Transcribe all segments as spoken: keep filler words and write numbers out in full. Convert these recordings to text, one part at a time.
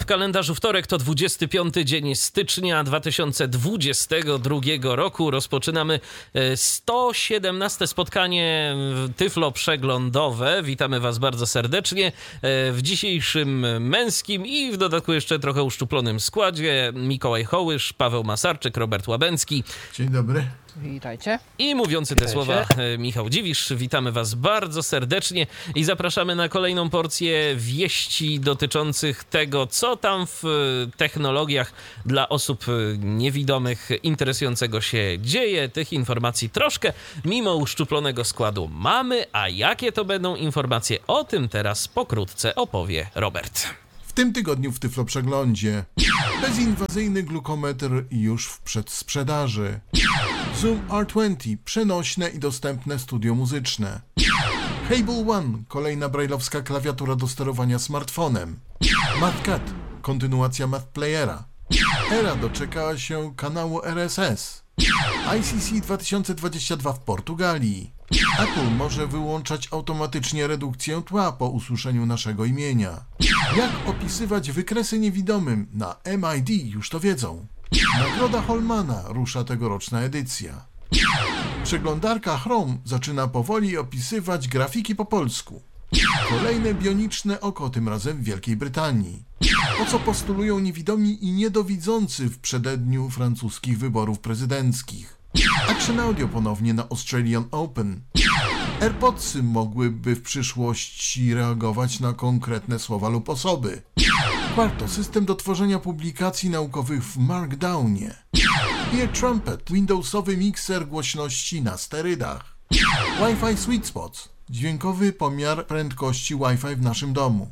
kalendarzu wtorek, to dwudziesty piąty dzień stycznia dwa tysiące dwudziestego drugiego roku. Rozpoczynamy sto siedemnaste spotkanie Tyflo Przeglądowe. Witamy Was bardzo serdecznie w dzisiejszym męskim i w dodatku jeszcze trochę uszczuplonym składzie. Mikołaj Hołysz, Paweł Masarczyk, Robert Łabęcki. Dzień dobry. Witajcie. I mówiący te słowa Michał Dziwisz. Witamy Was bardzo serdecznie i zapraszamy na kolejną porcję wieści dotyczących tego, co tam w technologiach dla osób niewidomych interesującego się dzieje. Tych informacji troszkę mimo uszczuplonego składu mamy, a jakie to będą informacje, o tym teraz pokrótce opowie Robert. W tym tygodniu w Tyflo Przeglądzie bezinwazyjny glukometr już w przedsprzedaży. Zoom R dwadzieścia, przenośne i dostępne studio muzyczne. Hable One, kolejna brajlowska klawiatura do sterowania smartfonem. MathCAD, kontynuacja Math Playera. Era doczekała się kanału R S S. I C C dwa tysiące dwadzieścia dwa w Portugalii. Apple może wyłączać automatycznie redukcję tła po usłyszeniu naszego imienia. Jak opisywać wykresy niewidomym? Na M I D już to wiedzą. Nagroda Holmana, rusza tegoroczna edycja. Przeglądarka Chrome zaczyna powoli opisywać grafiki po polsku. Kolejne bioniczne oko, tym razem w Wielkiej Brytanii. O co postulują niewidomi i niedowidzący w przededniu francuskich wyborów prezydenckich. Action Audio ponownie na Australian Open. AirPodsy mogłyby w przyszłości reagować na konkretne słowa lub osoby. Quarto, system do tworzenia publikacji naukowych w Markdownie. Ear Trumpet, Windowsowy mikser głośności na sterydach. Wi-Fi Sweet Spots, dźwiękowy pomiar prędkości Wi-Fi w naszym domu.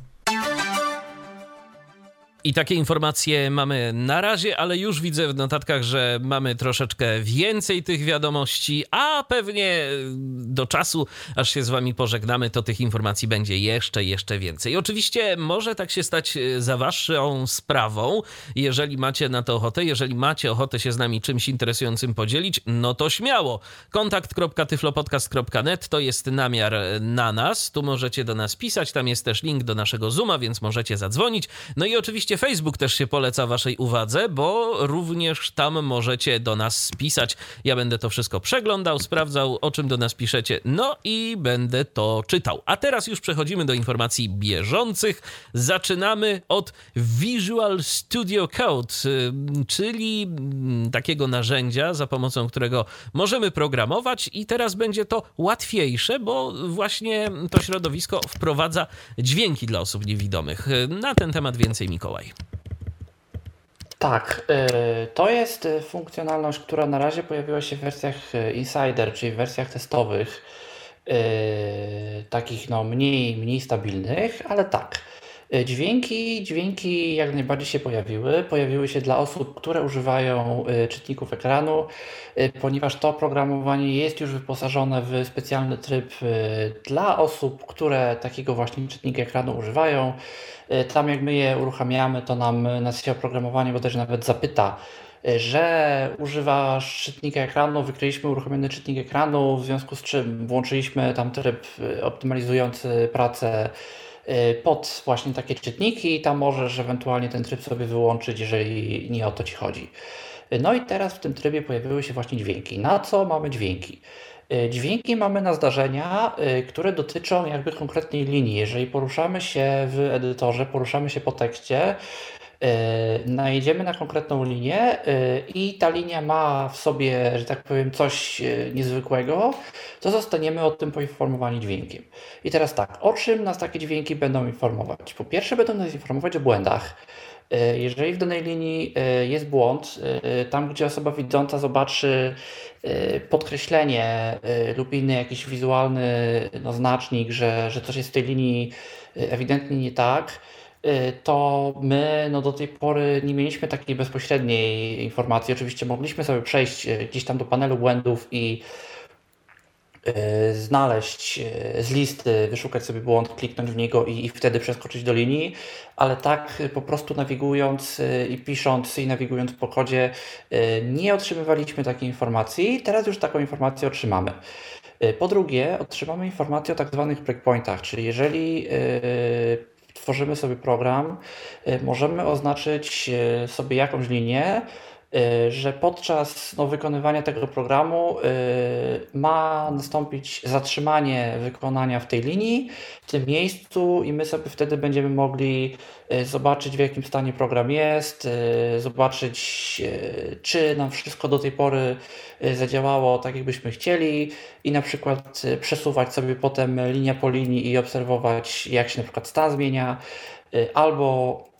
I takie informacje mamy na razie, ale już widzę w notatkach, że mamy troszeczkę więcej tych wiadomości, a pewnie do czasu, aż się z wami pożegnamy, to tych informacji będzie jeszcze, jeszcze więcej. Oczywiście może tak się stać za waszą sprawą, jeżeli macie na to ochotę, jeżeli macie ochotę się z nami czymś interesującym podzielić, no to śmiało. kontakt kropka tyflopodcast kropka net to jest namiar na nas, tu możecie do nas pisać, tam jest też link do naszego Zooma, więc możecie zadzwonić. No i oczywiście Facebook też się poleca waszej uwadze, bo również tam możecie do nas pisać. Ja będę to wszystko przeglądał, sprawdzał, o czym do nas piszecie, no i będę to czytał. A teraz już przechodzimy do informacji bieżących. Zaczynamy od Visual Studio Code, czyli takiego narzędzia, za pomocą którego możemy programować i teraz będzie to łatwiejsze, bo właśnie to środowisko wprowadza dźwięki dla osób niewidomych. Na ten temat więcej Mikołaj. Tak, to jest funkcjonalność, która na razie pojawiła się w wersjach Insider, czyli w wersjach testowych, takich no mniej, mniej stabilnych, ale tak. Dźwięki, dźwięki jak najbardziej się pojawiły. Pojawiły się dla osób, które używają czytników ekranu, ponieważ to oprogramowanie jest już wyposażone w specjalny tryb dla osób, które takiego właśnie czytnika ekranu używają. Tam jak my je uruchamiamy, to nam nasze oprogramowanie bodajże nawet zapyta, że używasz czytnika ekranu, wykryliśmy uruchomiony czytnik ekranu, w związku z czym włączyliśmy tam tryb optymalizujący pracę pod właśnie takie czytniki i tam możesz ewentualnie ten tryb sobie wyłączyć, jeżeli nie o to ci chodzi. No i teraz w tym trybie pojawiły się właśnie dźwięki. Na co mamy dźwięki? Dźwięki mamy na zdarzenia, które dotyczą jakby konkretnej linii. Jeżeli poruszamy się w edytorze, poruszamy się po tekście, najedziemy na konkretną linię i ta linia ma w sobie, że tak powiem, coś niezwykłego, to zostaniemy o tym poinformowani dźwiękiem. I teraz tak, o czym nas takie dźwięki będą informować? Po pierwsze będą nas informować o błędach. Jeżeli w danej linii jest błąd, tam gdzie osoba widząca zobaczy podkreślenie lub inny jakiś wizualny no, znacznik, że, że coś jest w tej linii ewidentnie nie tak, to my no, do tej pory nie mieliśmy takiej bezpośredniej informacji. Oczywiście mogliśmy sobie przejść gdzieś tam do panelu błędów i znaleźć z listy, wyszukać sobie błąd, kliknąć w niego i, i wtedy przeskoczyć do linii, ale tak po prostu nawigując i pisząc i nawigując po kodzie nie otrzymywaliśmy takiej informacji. Teraz już taką informację otrzymamy. Po drugie, otrzymamy informację o tak zwanych breakpointach, czyli jeżeli tworzymy sobie program, możemy oznaczyć sobie jakąś linię, że podczas no, wykonywania tego programu y, ma nastąpić zatrzymanie wykonania w tej linii, w tym miejscu i my sobie wtedy będziemy mogli y, zobaczyć, w jakim stanie program jest, y, zobaczyć, y, czy nam wszystko do tej pory y, zadziałało tak, jakbyśmy chcieli i na przykład y, przesuwać sobie potem linia po linii i obserwować, jak się na przykład stan zmienia, y, albo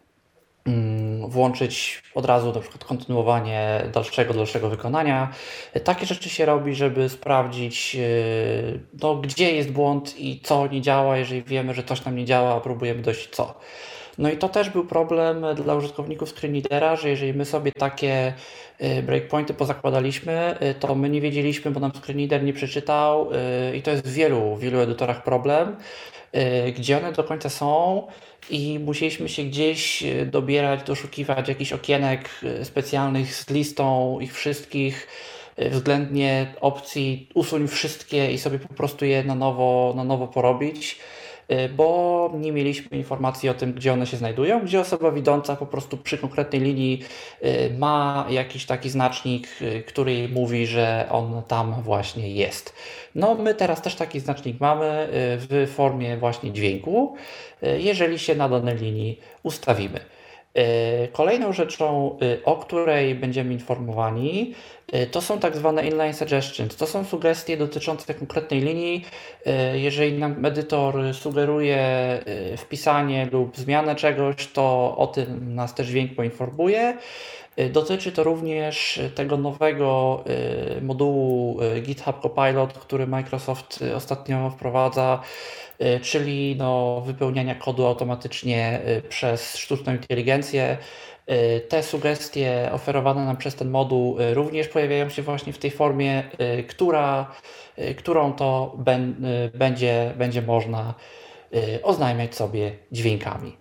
włączyć od razu na przykład kontynuowanie dalszego, dalszego wykonania. Takie rzeczy się robi, żeby sprawdzić, no, gdzie jest błąd i co nie działa. Jeżeli wiemy, że coś nam nie działa, próbujemy dojść co. No i to też był problem dla użytkowników screenreadera, że jeżeli my sobie takie breakpointy pozakładaliśmy, to my nie wiedzieliśmy, bo nam screenreader nie przeczytał i to jest w wielu, wielu edytorach problem, gdzie one do końca są i musieliśmy się gdzieś dobierać, doszukiwać jakichś okienek specjalnych z listą ich wszystkich, względnie opcji usuń wszystkie i sobie po prostu je na nowo, na nowo porobić, bo nie mieliśmy informacji o tym, gdzie one się znajdują, gdzie osoba widząca po prostu przy konkretnej linii ma jakiś taki znacznik, który mówi, że on tam właśnie jest. No my teraz też taki znacznik mamy w formie właśnie dźwięku, jeżeli się na danej linii ustawimy. Kolejną rzeczą, o której będziemy informowani, to są tak zwane inline suggestions. To są sugestie dotyczące konkretnej linii. Jeżeli nam edytor sugeruje wpisanie lub zmianę czegoś, to o tym nas też dźwięk poinformuje. Dotyczy to również tego nowego modułu GitHub Copilot, który Microsoft ostatnio wprowadza, czyli no, wypełniania kodu automatycznie przez sztuczną inteligencję. Te sugestie oferowane nam przez ten moduł również pojawiają się właśnie w tej formie, która, którą to będzie, będzie można oznajmiać sobie dźwiękami.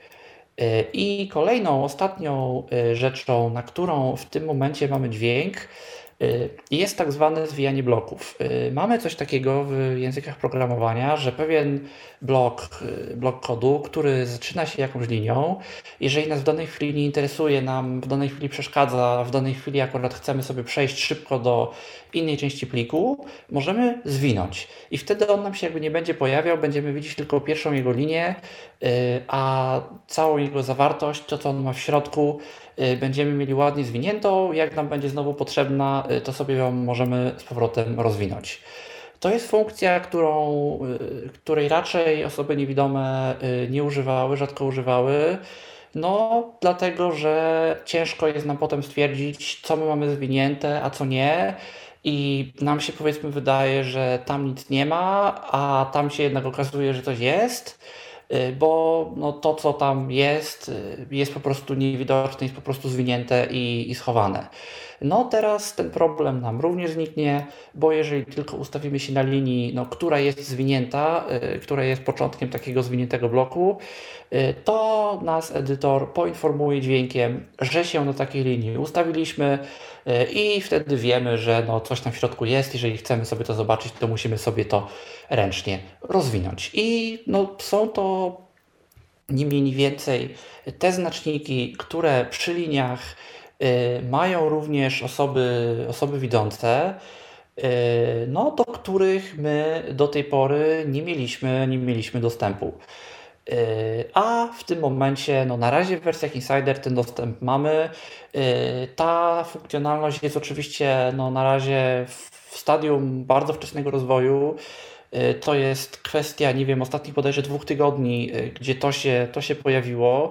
I kolejną, ostatnią rzeczą, na którą w tym momencie mamy dźwięk, jest tak zwane zwijanie bloków. Mamy coś takiego w językach programowania, że pewien blok, blok kodu, który zaczyna się jakąś linią, jeżeli nas w danej chwili nie interesuje, nam w danej chwili przeszkadza, w danej chwili akurat chcemy sobie przejść szybko do innej części pliku, możemy zwinąć. I wtedy on nam się jakby nie będzie pojawiał, będziemy widzieć tylko pierwszą jego linię, a całą jego zawartość, to co on ma w środku, będziemy mieli ładnie zwiniętą. Jak nam będzie znowu potrzebna, to sobie ją możemy z powrotem rozwinąć. To jest funkcja, którą, której raczej osoby niewidome nie używały, rzadko używały. No, dlatego, że ciężko jest nam potem stwierdzić, co my mamy zwinięte, a co nie. I nam się powiedzmy wydaje, że tam nic nie ma, a tam się jednak okazuje, że coś jest. Bo no, to, co tam jest, jest po prostu niewidoczne, jest po prostu zwinięte i, i schowane. No teraz ten problem nam również zniknie, bo jeżeli tylko ustawimy się na linii, no, która jest zwinięta, y, która jest początkiem takiego zwiniętego bloku, y, to nas edytor poinformuje dźwiękiem, że się na takiej linii ustawiliśmy y, i wtedy wiemy, że no, coś tam w środku jest. Jeżeli chcemy sobie to zobaczyć, to musimy sobie to ręcznie rozwinąć. I no, są to ni mniej, ni więcej te znaczniki, które przy liniach mają również osoby, osoby widzące, no, do których my do tej pory nie mieliśmy, nie mieliśmy dostępu. A w tym momencie, no na razie w wersjach Insider ten dostęp mamy. Ta funkcjonalność jest oczywiście no na razie w stadium bardzo wczesnego rozwoju. To jest kwestia, nie wiem, ostatnich bodajże dwóch tygodni, gdzie to się, to się pojawiło.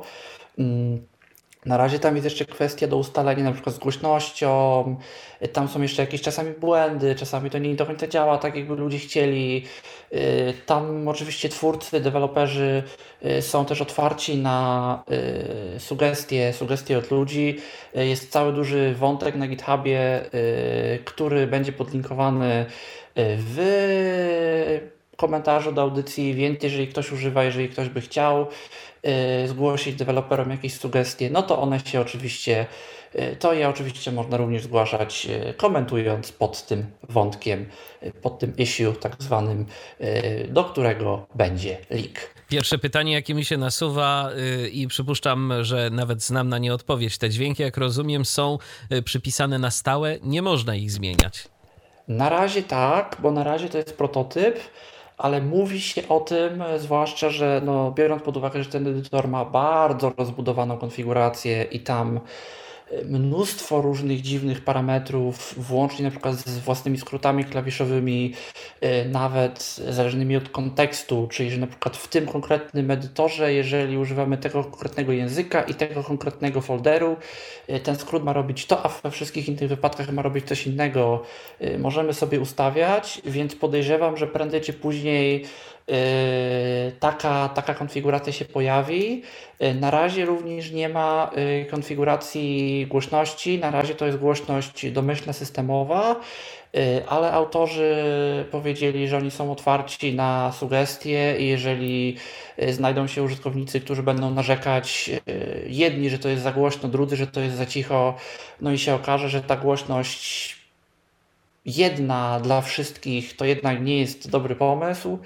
Na razie tam jest jeszcze kwestia do ustalenia na przykład z głośnością, tam są jeszcze jakieś czasami błędy, czasami to nie do końca działa tak, jakby ludzie chcieli. Tam oczywiście twórcy, deweloperzy są też otwarci na sugestie, sugestie od ludzi. Jest cały duży wątek na GitHubie, który będzie podlinkowany w komentarzu do audycji, więc jeżeli ktoś używa, jeżeli ktoś by chciał y, zgłosić deweloperom jakieś sugestie, no to one się oczywiście, y, to je oczywiście można również zgłaszać, y, komentując pod tym wątkiem, y, pod tym issue tak zwanym, y, do którego będzie link. Pierwsze pytanie, jakie mi się nasuwa yy, i przypuszczam, że nawet znam na nie odpowiedź. Te dźwięki, jak rozumiem, są yy, przypisane na stałe, nie można ich zmieniać. Na razie tak, bo na razie to jest prototyp, ale mówi się o tym, zwłaszcza, że no, biorąc pod uwagę, że ten edytor ma bardzo rozbudowaną konfigurację i tam mnóstwo różnych dziwnych parametrów, włącznie na przykład z własnymi skrótami klawiszowymi, nawet zależnymi od kontekstu, czyli że na przykład w tym konkretnym edytorze, jeżeli używamy tego konkretnego języka i tego konkretnego folderu, ten skrót ma robić to, a we wszystkich innych wypadkach ma robić coś innego. Możemy sobie ustawiać, więc podejrzewam, że prędzej czy później Taka, taka konfiguracja się pojawi. Na razie również nie ma konfiguracji głośności, na razie to jest głośność domyślna, systemowa, ale autorzy powiedzieli, że oni są otwarci na sugestie i jeżeli znajdą się użytkownicy, którzy będą narzekać, jedni, że to jest za głośno, drudzy, że to jest za cicho, no i się okaże, że ta głośność jedna dla wszystkich to jednak nie jest dobry pomysł,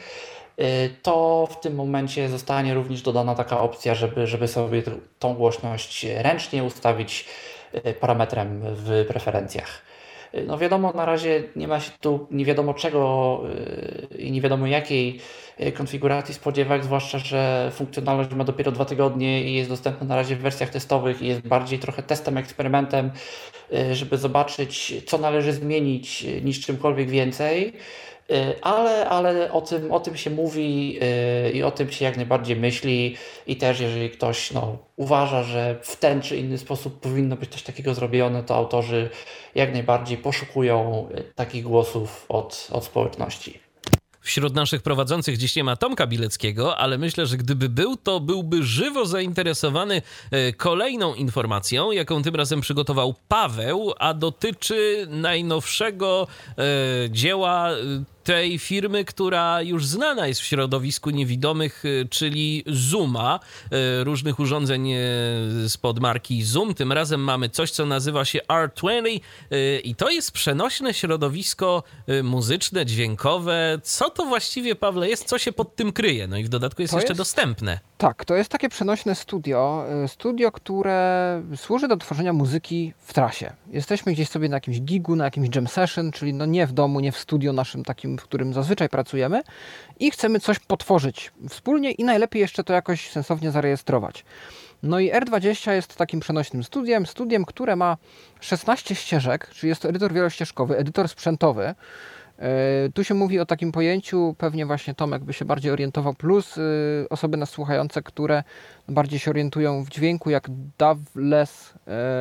to w tym momencie zostanie również dodana taka opcja, żeby, żeby sobie tą głośność ręcznie ustawić parametrem w preferencjach. No wiadomo, na razie nie ma się tu nie wiadomo czego i nie wiadomo jakiej konfiguracji spodziewać, zwłaszcza, że funkcjonalność ma dopiero dwa tygodnie i jest dostępna na razie w wersjach testowych i jest bardziej trochę testem, eksperymentem, żeby zobaczyć, co należy zmienić, niż czymkolwiek więcej. Ale, ale o tym, o tym się mówi i o tym się jak najbardziej myśli i też jeżeli ktoś no, uważa, że w ten czy inny sposób powinno być coś takiego zrobione, to autorzy jak najbardziej poszukują takich głosów od, od społeczności. Wśród naszych prowadzących dziś nie ma Tomka Bileckiego, ale myślę, że gdyby był, to byłby żywo zainteresowany kolejną informacją, jaką tym razem przygotował Paweł, a dotyczy najnowszego e, dzieła tej firmy, która już znana jest w środowisku niewidomych, czyli Zooma, różnych urządzeń spod marki Zoom. Tym razem mamy coś, co nazywa się R dwadzieścia i to jest przenośne środowisko muzyczne, dźwiękowe. Co to właściwie, Pawle, jest? Co się pod tym kryje? No i w dodatku jest to jeszcze jest... dostępne. Tak, to jest takie przenośne studio, studio, które służy do tworzenia muzyki w trasie. Jesteśmy gdzieś sobie na jakimś gigu, na jakimś jam session, czyli no nie w domu, nie w studio naszym takim, w którym zazwyczaj pracujemy i chcemy coś potworzyć wspólnie i najlepiej jeszcze to jakoś sensownie zarejestrować. No i R dwadzieścia jest takim przenośnym studiem, studiem, które ma szesnaście ścieżek, czyli jest to edytor wielościeżkowy, edytor sprzętowy. Tu się mówi o takim pojęciu, pewnie właśnie Tomek by się bardziej orientował, plus osoby nas słuchające, które bardziej się orientują w dźwięku, jak D A W-less,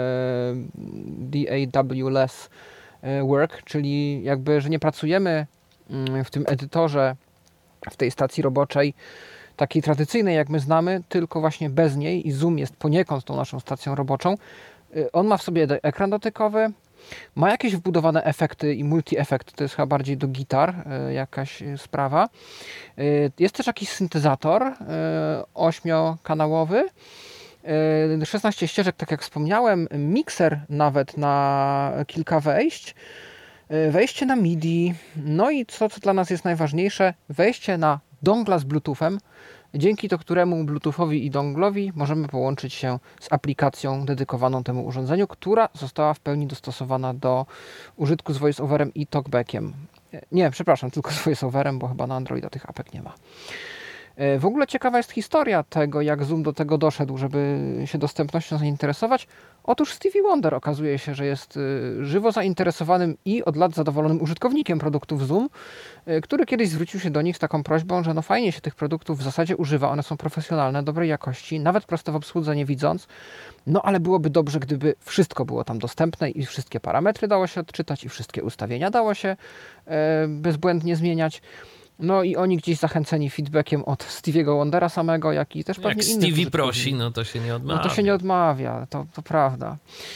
D A W-less work, czyli jakby, że nie pracujemy w tym edytorze, w tej stacji roboczej takiej tradycyjnej, jak my znamy, tylko właśnie bez niej i Zoom jest poniekąd tą naszą stacją roboczą. On ma w sobie ekran dotykowy, ma jakieś wbudowane efekty i multi-efekt, to jest chyba bardziej do gitar jakaś sprawa. Jest też jakiś syntezator ośmiokanałowy, szesnaście ścieżek, tak jak wspomniałem, mikser nawet na kilka wejść, wejście na MIDI, no i co, co dla nas jest najważniejsze, wejście na dongla z Bluetoothem, dzięki to któremu Bluetoothowi i donglowi możemy połączyć się z aplikacją dedykowaną temu urządzeniu, która została w pełni dostosowana do użytku z VoiceOverem i TalkBackiem. Nie, przepraszam, tylko z VoiceOverem, bo chyba na Androida tych apek nie ma. W ogóle ciekawa jest historia tego, jak Zoom do tego doszedł, żeby się dostępnością zainteresować. Otóż Stevie Wonder okazuje się, że jest żywo zainteresowanym i od lat zadowolonym użytkownikiem produktów Zoom, który kiedyś zwrócił się do nich z taką prośbą, że no fajnie się tych produktów w zasadzie używa, one są profesjonalne, dobrej jakości, nawet proste w obsłudze nie widząc, no ale byłoby dobrze, gdyby wszystko było tam dostępne i wszystkie parametry dało się odczytać i wszystkie ustawienia dało się bezbłędnie zmieniać. No i oni gdzieś zachęceni feedbackiem od Stevie'ego Wondera samego, jak i też pewnie jak innych. Jak Stevie prosi, no to się nie odmawia. No to się nie odmawia, to, to prawda.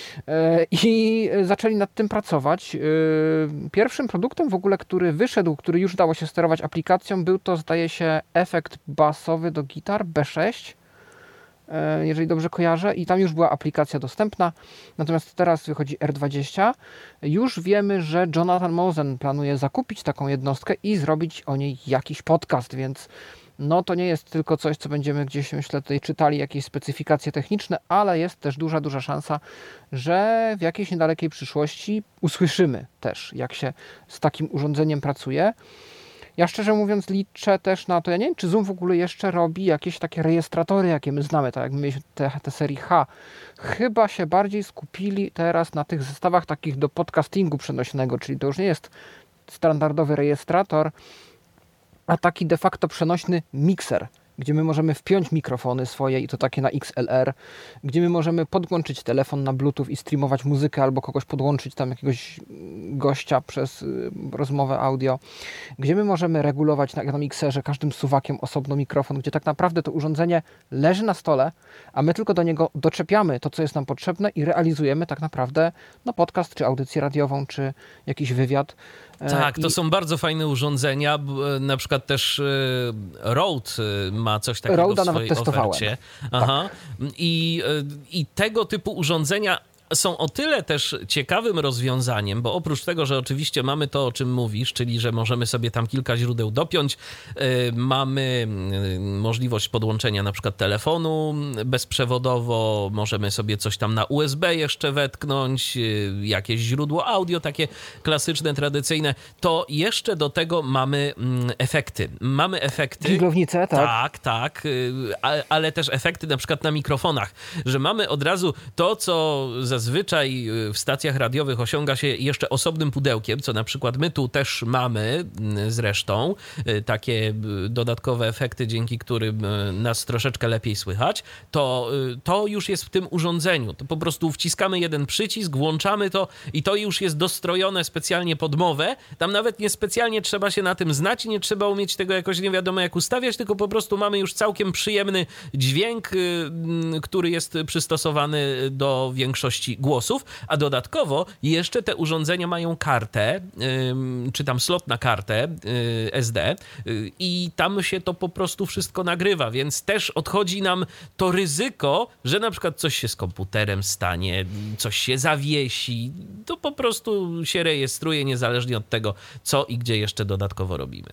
I zaczęli nad tym pracować. Pierwszym produktem w ogóle, który wyszedł, który już dało się sterować aplikacją, był to, zdaje się, efekt basowy do gitar B sześć, jeżeli dobrze kojarzę, i tam już była aplikacja dostępna, natomiast teraz wychodzi R dwadzieścia. Już wiemy, że Jonathan Mosen planuje zakupić taką jednostkę i zrobić o niej jakiś podcast, więc no to nie jest tylko coś, co będziemy gdzieś, myślę, tutaj czytali, jakieś specyfikacje techniczne, ale jest też duża, duża szansa, że w jakiejś niedalekiej przyszłości usłyszymy też, jak się z takim urządzeniem pracuje. Ja szczerze mówiąc liczę też na to, ja nie wiem, czy Zoom w ogóle jeszcze robi jakieś takie rejestratory, jakie my znamy, tak jak my mieliśmy te, te serii H. Chyba się bardziej skupili teraz na tych zestawach takich do podcastingu przenośnego, czyli to już nie jest standardowy rejestrator, a taki de facto przenośny mikser, gdzie my możemy wpiąć mikrofony swoje i to takie na X L R, gdzie my możemy podłączyć telefon na Bluetooth i streamować muzykę albo kogoś podłączyć, tam jakiegoś gościa przez rozmowę audio, gdzie my możemy regulować na, na mikserze każdym suwakiem osobno mikrofon, gdzie tak naprawdę to urządzenie leży na stole, a my tylko do niego doczepiamy to, co jest nam potrzebne i realizujemy tak naprawdę no, podcast, czy audycję radiową, czy jakiś wywiad. Tak, to I... są bardzo fajne urządzenia. Na przykład też Rode ma coś takiego Rode'a w swojej nawet testowałem. ofercie. Aha. Tak. I, I tego typu urządzenia są o tyle też ciekawym rozwiązaniem, bo oprócz tego, że oczywiście mamy to, o czym mówisz, czyli że możemy sobie tam kilka źródeł dopiąć, yy, mamy możliwość podłączenia na przykład telefonu bezprzewodowo, możemy sobie coś tam na U S B jeszcze wetknąć, yy, jakieś źródło audio takie klasyczne, tradycyjne, to jeszcze do tego mamy mm, efekty. Mamy efekty... Dżinglownice, tak. Tak, tak, yy, ale, ale też efekty na przykład na mikrofonach, że mamy od razu to, co zazwyczaj w stacjach radiowych osiąga się jeszcze osobnym pudełkiem, co na przykład my tu też mamy zresztą, takie dodatkowe efekty, dzięki którym nas troszeczkę lepiej słychać, to, to już jest w tym urządzeniu. To po prostu wciskamy jeden przycisk, włączamy to i to już jest dostrojone specjalnie pod mowę. Tam nawet nie specjalnie trzeba się na tym znać i nie trzeba umieć tego jakoś nie wiadomo jak ustawiać, tylko po prostu mamy już całkiem przyjemny dźwięk, który jest przystosowany do większości głosów, a dodatkowo jeszcze te urządzenia mają kartę, yy, czy tam slot na kartę yy, S D yy, i tam się to po prostu wszystko nagrywa, więc też odchodzi nam to ryzyko, że na przykład coś się z komputerem stanie, coś się zawiesi, to po prostu się rejestruje niezależnie od tego, co i gdzie jeszcze dodatkowo robimy.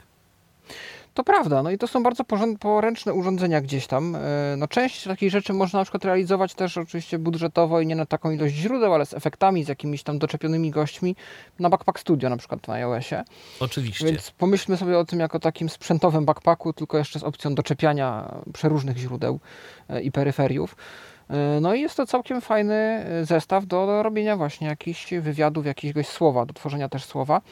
To prawda, no i to są bardzo poręczne urządzenia gdzieś tam. No część takich rzeczy można na przykład realizować też oczywiście budżetowo i nie na taką ilość źródeł, ale z efektami, z jakimiś tam doczepionymi gośćmi na Backpack Studio na przykład na iOSie. Oczywiście. Więc pomyślmy sobie o tym jako takim sprzętowym backpacku, tylko jeszcze z opcją doczepiania przeróżnych źródeł i peryferiów. No i jest to całkiem fajny zestaw do, do robienia właśnie jakichś wywiadów, jakiegoś słowa, do tworzenia też słowa.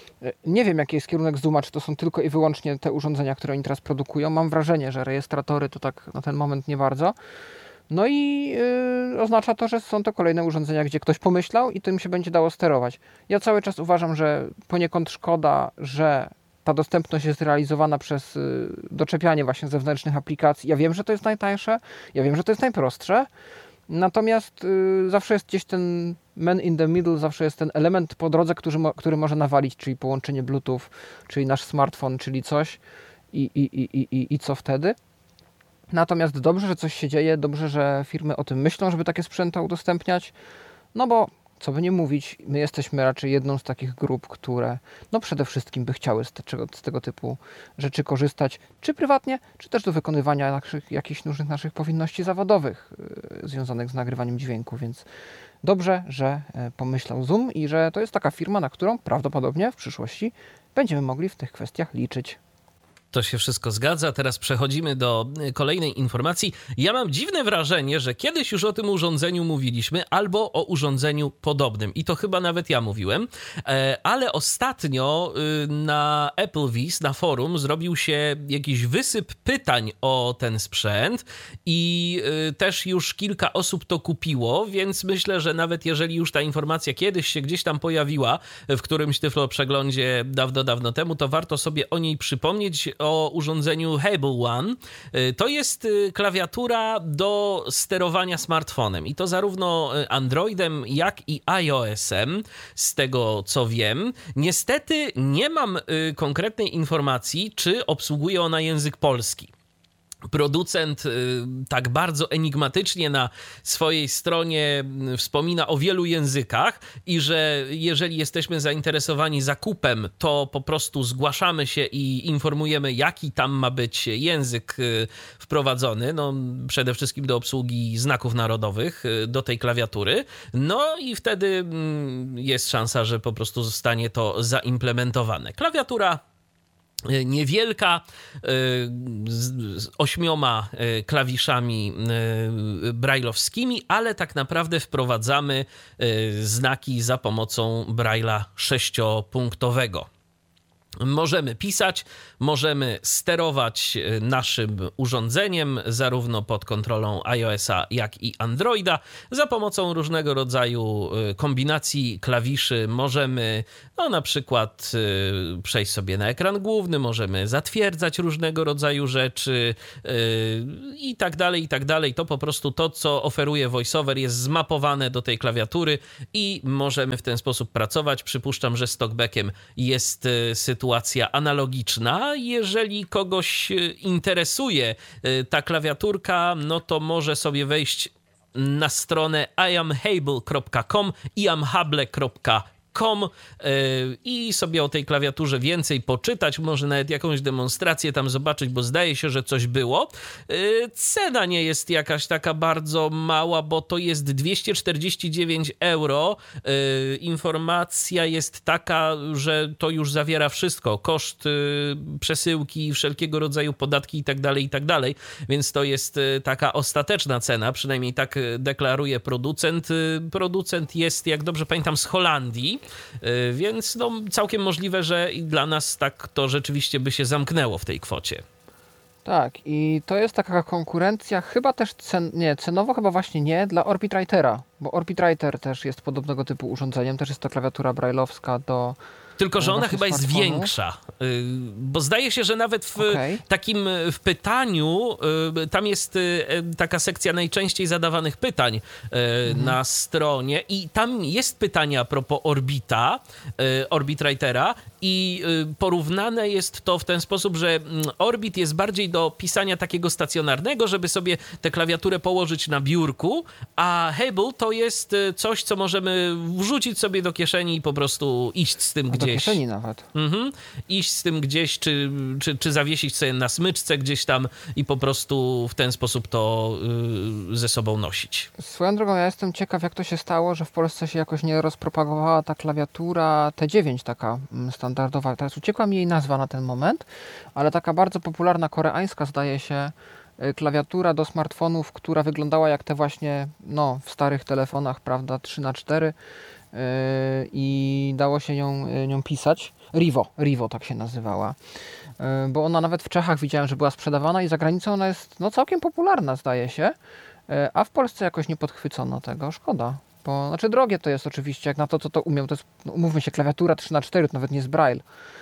Nie wiem, jaki jest kierunek Zooma, czy to są tylko i wyłącznie te urządzenia, które oni teraz produkują. Mam wrażenie, że rejestratory to tak na ten moment nie bardzo. No i yy, oznacza to, że są to kolejne urządzenia, gdzie ktoś pomyślał i tym się będzie dało sterować. Ja cały czas uważam, że poniekąd szkoda, że ta dostępność jest realizowana przez yy, doczepianie właśnie zewnętrznych aplikacji. Ja wiem, że to jest najtańsze, ja wiem, że to jest najprostsze, natomiast yy, zawsze jest gdzieś ten man in the middle, zawsze jest ten element po drodze, który, mo- który może nawalić, czyli połączenie Bluetooth, czyli nasz smartfon, czyli coś i, i, i, i, i co wtedy. Natomiast dobrze, że coś się dzieje, dobrze, że firmy o tym myślą, żeby takie sprzęty udostępniać, no bo co by nie mówić, my jesteśmy raczej jedną z takich grup, które no przede wszystkim by chciały z, te, z tego typu rzeczy korzystać, czy prywatnie, czy też do wykonywania naszych, jakichś różnych naszych powinności zawodowych yy, związanych z nagrywaniem dźwięku, więc dobrze, że yy, pomyślał Zoom i że to jest taka firma, na którą prawdopodobnie w przyszłości będziemy mogli w tych kwestiach liczyć. To się wszystko zgadza. Teraz przechodzimy do kolejnej informacji. Ja mam dziwne wrażenie, że kiedyś już o tym urządzeniu mówiliśmy, albo o urządzeniu podobnym. I to chyba nawet ja mówiłem. Ale ostatnio na AppleVis, na forum, zrobił się jakiś wysyp pytań o ten sprzęt i też już kilka osób to kupiło, więc myślę, że nawet jeżeli już ta informacja kiedyś się gdzieś tam pojawiła w którymś Tyflo Przeglądzie dawno, dawno temu, to warto sobie o niej przypomnieć, o urządzeniu Hable One. To jest klawiatura do sterowania smartfonem i to zarówno Androidem, jak i iOS-em, z tego co wiem. Niestety nie mam konkretnej informacji, czy obsługuje ona język polski. producent tak bardzo enigmatycznie na swojej stronie wspomina o wielu językach i że jeżeli jesteśmy zainteresowani zakupem, to po prostu zgłaszamy się i informujemy, jaki tam ma być język wprowadzony, no przede wszystkim do obsługi znaków narodowych do tej klawiatury, no i wtedy jest szansa, że po prostu zostanie to zaimplementowane. Klawiatura niewielka, z ośmioma klawiszami brajlowskimi, ale tak naprawdę wprowadzamy znaki za pomocą Braille'a sześciopunktowego. Możemy pisać, możemy sterować naszym urządzeniem zarówno pod kontrolą iOS-a, jak i Androida. Za pomocą różnego rodzaju kombinacji klawiszy możemy no, na przykład przejść sobie na ekran główny, możemy zatwierdzać różnego rodzaju rzeczy i tak dalej, i tak dalej. To po prostu to, co oferuje VoiceOver, jest zmapowane do tej klawiatury i możemy w ten sposób pracować. Przypuszczam, że z TalkBackiem jest sytuacja analogiczna. Jeżeli kogoś interesuje ta klawiaturka, no to może sobie wejść na stronę i am hable kropka com, i am hable kropka com i sobie o tej klawiaturze więcej poczytać, może nawet jakąś demonstrację tam zobaczyć, bo zdaje się, że coś było. Cena nie jest jakaś taka bardzo mała, bo to jest dwieście czterdzieści dziewięć euro. Informacja jest taka, że to już zawiera wszystko. Koszt przesyłki, wszelkiego rodzaju podatki i tak dalej, i tak dalej. Więc to jest taka ostateczna cena, przynajmniej tak deklaruje producent. Producent jest, jak dobrze pamiętam, z Holandii, więc no, całkiem możliwe, że i dla nas tak to rzeczywiście by się zamknęło w tej kwocie. Tak, i to jest taka konkurencja chyba też, cen, nie, cenowo chyba właśnie nie, dla Orbit Writera, bo Orbit Writer też jest podobnego typu urządzeniem, też jest to klawiatura brajlowska do... Tylko, że ona chyba jest większa, bo zdaje się, że nawet w okay. takim w pytaniu, tam jest taka sekcja najczęściej zadawanych pytań mhm. na stronie i tam jest pytanie a propos Orbita, Orbit Writera i porównane jest to w ten sposób, że Orbit jest bardziej do pisania takiego stacjonarnego, żeby sobie tę klawiaturę położyć na biurku, a Hable to jest coś, co możemy wrzucić sobie do kieszeni i po prostu iść z tym gdzieś. Do kieszeni nawet. Mhm. Iść z tym gdzieś, czy, czy, czy zawiesić sobie na smyczce gdzieś tam i po prostu w ten sposób to yy, ze sobą nosić. Swoją drogą, ja jestem ciekaw, jak to się stało, że w Polsce się jakoś nie rozpropagowała ta klawiatura T dziewięć taka standardowa. Teraz uciekła mi jej nazwa na ten moment, ale taka bardzo popularna koreańska, zdaje się, klawiatura do smartfonów, która wyglądała jak te właśnie no, w starych telefonach, prawda, trzy na cztery yy, i dało się nią, nią pisać. Rivo, Rivo tak się nazywała. Yy, bo ona nawet w Czechach widziałem, że była sprzedawana i za granicą ona jest no, całkiem popularna, zdaje się, yy, a w Polsce jakoś nie podchwycono tego. Szkoda. Bo, znaczy drogie to jest oczywiście, jak na to, co to umiał, to jest, no, umówmy się, klawiatura trzy na cztery, to nawet nie jest Braille.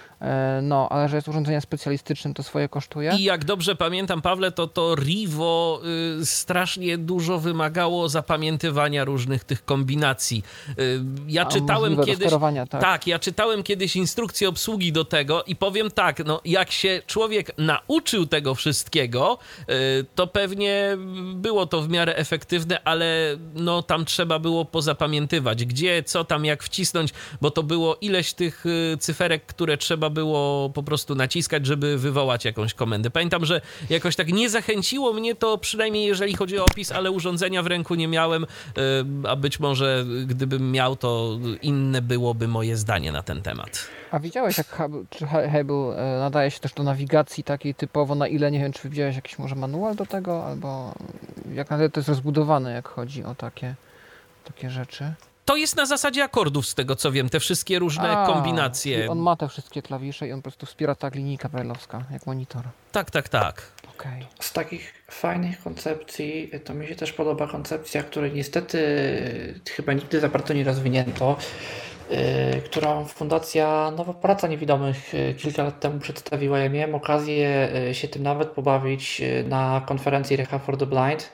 No, ale że jest urządzeniem specjalistycznym, to swoje kosztuje. I jak dobrze pamiętam, Pawle, to to Rivo y, strasznie dużo wymagało zapamiętywania różnych tych kombinacji. Y, ja A, czytałem kiedyś... Tak. tak, ja czytałem kiedyś instrukcję obsługi do tego i powiem tak, no jak się człowiek nauczył tego wszystkiego, y, to pewnie było to w miarę efektywne, ale no tam trzeba było pozapamiętywać, gdzie, co tam, jak wcisnąć, bo to było ileś tych y, cyferek, które trzeba było po prostu naciskać, żeby wywołać jakąś komendę. Pamiętam, że jakoś tak nie zachęciło mnie to, przynajmniej jeżeli chodzi o opis, ale urządzenia w ręku nie miałem, a być może gdybym miał, to inne byłoby moje zdanie na ten temat. A widziałeś, jak Hable, czy Hable nadaje się też do nawigacji takiej typowo, na ile, nie wiem, czy widziałeś jakiś może manual do tego, albo jak na tyle to jest rozbudowane, jak chodzi o takie, takie rzeczy? To jest na zasadzie akordów, z tego co wiem, te wszystkie różne A, kombinacje. On ma te wszystkie klawisze i on po prostu wspiera tak linijka braille'owska, jak monitor. Tak, tak, tak. Okay. Z takich fajnych koncepcji to mi się też podoba koncepcja, której niestety chyba nigdy za bardzo nie rozwinięto, yy, którą Fundacja Nowa Praca Niewidomych kilka lat temu przedstawiła. Ja miałem okazję się tym nawet pobawić na konferencji Rehab for the Blind.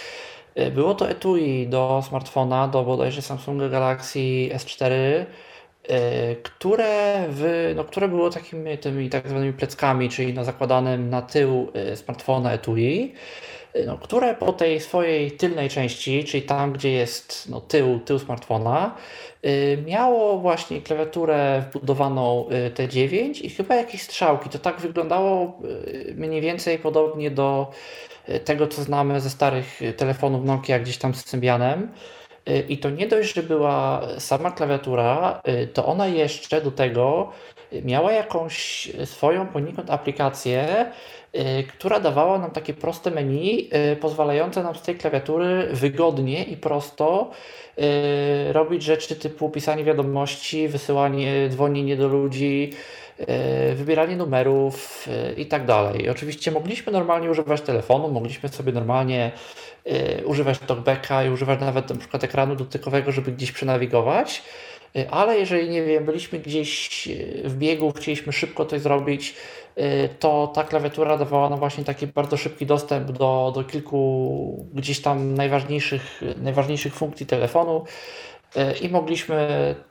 Było to etui do smartfona, do bodajże Samsunga Galaxy S cztery które, w, no, które było takimi tymi tak zwanymi pleckami, czyli no, zakładanym na tył smartfona etui, no, które po tej swojej tylnej części, czyli tam, gdzie jest no, tył, tył smartfona, miało właśnie klawiaturę wbudowaną T dziewięć i chyba jakieś strzałki. To tak wyglądało mniej więcej podobnie do tego, co znamy ze starych telefonów Nokia gdzieś tam z Symbianem. I to nie dość, że była sama klawiatura, to ona jeszcze do tego miała jakąś swoją poniekąd aplikację, która dawała nam takie proste menu, pozwalające nam z tej klawiatury wygodnie i prosto robić rzeczy typu pisanie wiadomości, wysyłanie, dzwonienie do ludzi, wybieranie numerów i tak dalej. Oczywiście mogliśmy normalnie używać telefonu, mogliśmy sobie normalnie używać talkbacka i używać nawet na przykład ekranu dotykowego, żeby gdzieś przenawigować, ale jeżeli, nie wiem, byliśmy gdzieś w biegu, chcieliśmy szybko coś zrobić, to ta klawiatura dawała nam właśnie taki bardzo szybki dostęp do, do kilku gdzieś tam najważniejszych, najważniejszych funkcji telefonu i mogliśmy